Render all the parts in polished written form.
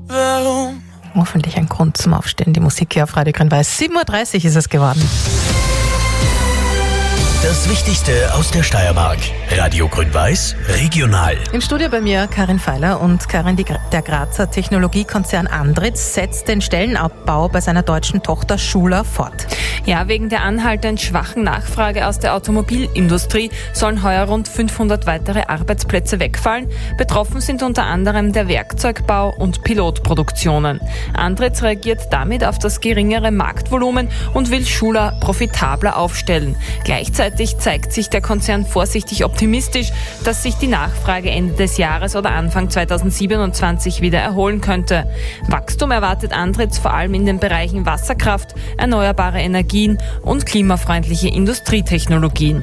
Warum? Hoffentlich ein Grund zum Aufstehen. Die Musik hier auf Radio Grün-Weiß. 7.30 Uhr ist es geworden. Das Wichtigste aus der Steiermark. Radio Grün-Weiß, regional. Im Studio bei mir Karin Feiler und Karin, der Grazer Technologiekonzern Andritz setzt den Stellenabbau bei seiner deutschen Tochter Schuler fort. Ja, wegen der anhaltend schwachen Nachfrage aus der Automobilindustrie sollen heuer rund 500 weitere Arbeitsplätze wegfallen. Betroffen sind unter anderem der Werkzeugbau und Pilotproduktionen. Andritz reagiert damit auf das geringere Marktvolumen und will Schuler profitabler aufstellen. Gleichzeitig zeigt sich der Konzern vorsichtig optimistisch, dass sich die Nachfrage Ende des Jahres oder Anfang 2027 wieder erholen könnte. Wachstum erwartet Andritz vor allem in den Bereichen Wasserkraft, erneuerbare Energien und klimafreundliche Industrietechnologien.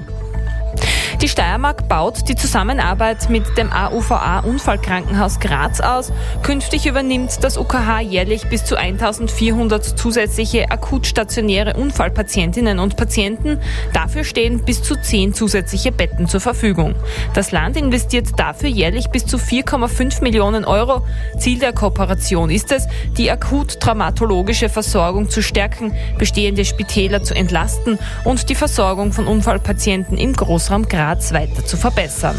Die Steiermark baut die Zusammenarbeit mit dem AUVA Unfallkrankenhaus Graz aus. Künftig übernimmt das UKH jährlich bis zu 1400 zusätzliche akut stationäre Unfallpatientinnen und Patienten. Dafür stehen bis zu 10 zusätzliche Betten zur Verfügung. Das Land investiert dafür jährlich bis zu 4,5 Millionen Euro. Ziel der Kooperation ist es, die akut-traumatologische Versorgung zu stärken, bestehende Spitäler zu entlasten und die Versorgung von Unfallpatienten im Großraum Graz weiter zu verbessern.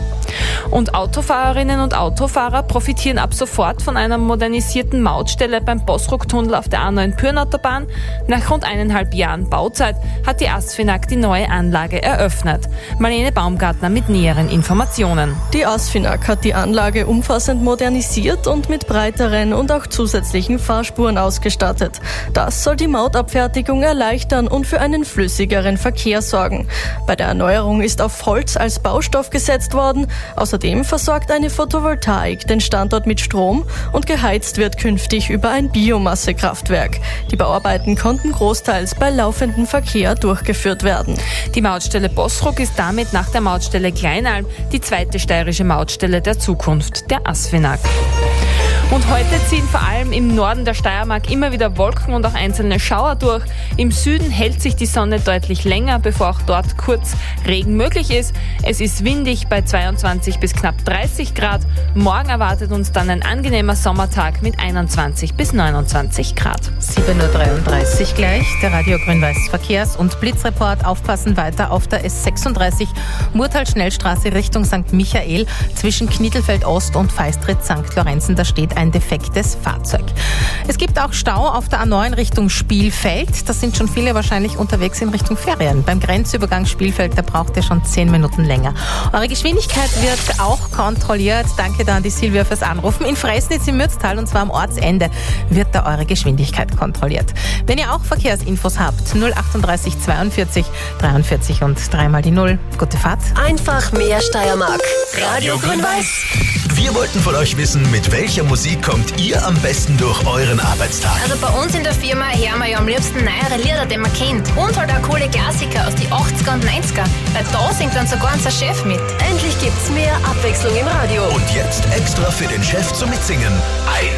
Und Autofahrerinnen und Autofahrer profitieren ab sofort von einer modernisierten Mautstelle beim Bosruck-Tunnel auf der A9 Pyrnautobahn. Nach rund 1,5 Jahren Bauzeit hat die ASFINAG die neue Anlage eröffnet. Marlene Baumgartner mit näheren Informationen. Die ASFINAG hat die Anlage umfassend modernisiert und mit breiteren und auch zusätzlichen Fahrspuren ausgestattet. Das soll die Mautabfertigung erleichtern und für einen flüssigeren Verkehr sorgen. Bei der Erneuerung ist auf Holz als Baustoff gesetzt worden. Außerdem versorgt eine Photovoltaik den Standort mit Strom und geheizt wird künftig über ein Biomassekraftwerk. Die Bauarbeiten konnten großteils bei laufendem Verkehr durchgeführt werden. Die Mautstelle Bosruck ist damit nach der Mautstelle Kleinalm die zweite steirische Mautstelle der Zukunft, der ASFINAG. Und heute ziehen vor allem im Norden der Steiermark immer wieder Wolken und auch einzelne Schauer durch. Im Süden hält sich die Sonne deutlich länger, bevor auch dort kurz Regen möglich ist. Es ist windig bei 22 bis knapp 30 Grad. Morgen erwartet uns dann ein angenehmer Sommertag mit 21 bis 29 Grad. 7.33 Uhr gleich, der Radio Grün-Weiß Verkehrs- und Blitzreport. Aufpassen weiter auf der S36 Murtal-Schnellstraße Richtung St. Michael zwischen Knittelfeld Ost und Feistritz St. Lorenzen. Da steht ein defektes Fahrzeug. Es gibt auch Stau auf der A9 Richtung Spielfeld. Da sind schon viele wahrscheinlich unterwegs in Richtung Ferien. Beim Grenzübergang Spielfeld, da braucht ihr schon 10 Minuten länger. Eure Geschwindigkeit wird auch kontrolliert. Danke da an die Silvia fürs Anrufen. In Freßnitz im Mürztal, und zwar am Ortsende, wird da eure Geschwindigkeit kontrolliert. Wenn ihr auch Verkehrsinfos habt, 038 42 43 und 3 mal die 0. Gute Fahrt. Einfach mehr Steiermark. Radio Grün-Weiß. Wir wollten von euch wissen, mit welcher Musik kommt ihr am besten durch euren Arbeitstag? Also bei uns in der Firma hören wir ja am liebsten neuere Lieder, die man kennt. Und halt auch coole Klassiker aus die 80er und 90er. Weil da singt dann sogar unser Chef mit. Endlich gibt's mehr Abwechslung im Radio. Und jetzt extra für den Chef zum Mitsingen. Ein